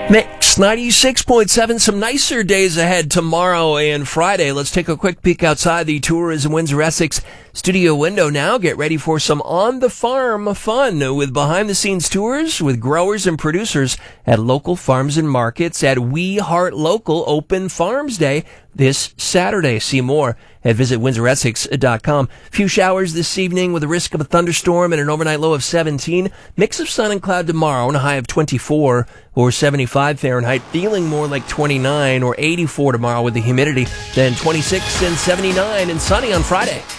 Mix 96.7. Some nicer days ahead tomorrow and Friday. Let's take a quick peek outside the Tourism Windsor Essex studio window now. Get ready for some on-the-farm fun with behind-the-scenes tours with growers and producers at local farms and markets at We Heart Local Open Farms Day this Saturday. See more at visitwindsoressex.com. Few showers this evening with a risk of a thunderstorm and an overnight low of 17. Mix of sun and cloud tomorrow and a high of 24 or 75 Fahrenheit. Feeling more like 29 or 84 tomorrow with the humidity. Then 26 and 79 and sunny on Friday.